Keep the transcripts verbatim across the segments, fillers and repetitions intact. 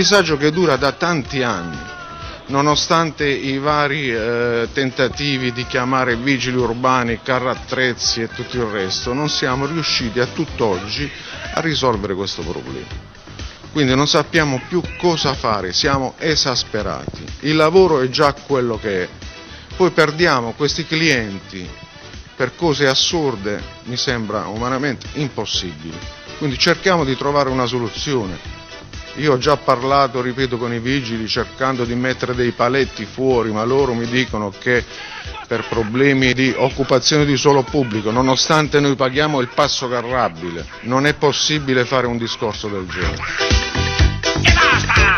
disagio che dura da tanti anni, nonostante i vari eh, tentativi di chiamare vigili urbani, carrattrezzi e tutto il resto, non siamo riusciti a tutt'oggi a risolvere questo problema. Quindi non sappiamo più cosa fare, siamo esasperati, il lavoro è già quello che è, poi perdiamo questi clienti per cose assurde, mi sembra umanamente impossibile, quindi cerchiamo di trovare una soluzione. Io ho già parlato, ripeto, con i vigili cercando di mettere dei paletti fuori, ma loro mi dicono che per problemi di occupazione di suolo pubblico, nonostante noi paghiamo il passo carrabile, non è possibile fare un discorso del genere. E basta!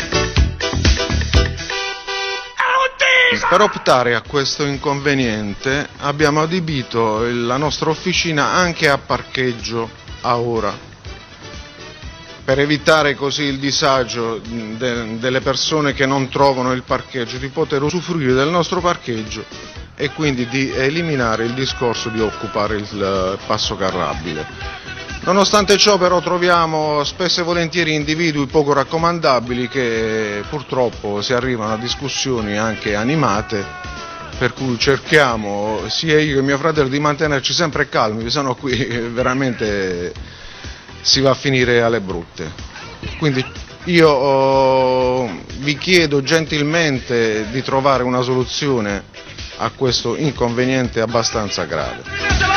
Per optare a questo inconveniente abbiamo adibito la nostra officina anche a parcheggio a ora, per evitare così il disagio de- delle persone che non trovano il parcheggio, di poter usufruire del nostro parcheggio e quindi di eliminare il discorso di occupare il passo carrabile. Nonostante ciò però troviamo spesso e volentieri individui poco raccomandabili che purtroppo si arrivano a discussioni anche animate, per cui cerchiamo, sia io che mio fratello, di mantenerci sempre calmi, se no qui veramente si va a finire alle brutte. Quindi io oh, vi chiedo gentilmente di trovare una soluzione a questo inconveniente abbastanza grave.